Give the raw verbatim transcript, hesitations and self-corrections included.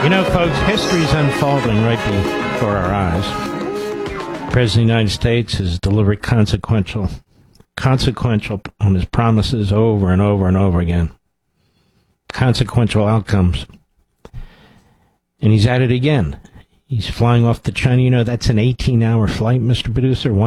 You know, folks, history's unfolding right before our eyes. The President of the United States has delivered consequential, consequential on his promises over and over and over again. Consequential outcomes. And he's at it again. He's flying off to China. You know, that's an eighteen-hour flight, Mister Producer.